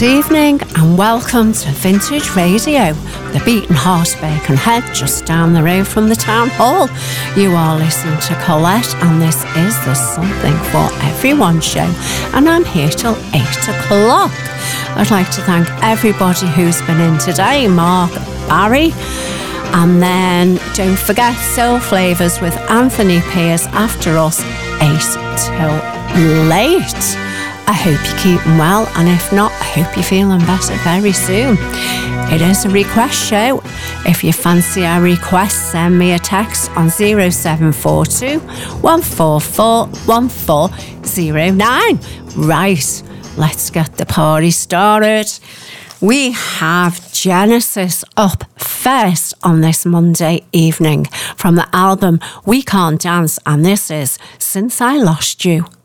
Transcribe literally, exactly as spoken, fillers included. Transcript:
evening and welcome to Vintage Radio, the Beaten Horse Birkenhead just down the road from the town hall. You are listening to Colette and this is the Something for Everyone show, and I'm here till eight o'clock. I'd like to thank everybody who's been in today, Mark, Barry, and then don't forget Soul Flavours with Anthony Pierce after us, eight till late. I hope you're keeping well, and if not, I hope you're feeling better very soon. It is a request show. If you fancy our request, send me a text on zero seven four two, one four four, one four zero nine. Right, let's get the party started. We have Genesis up first on this Monday evening from the album We Can't Dance, and this is Since I Lost You.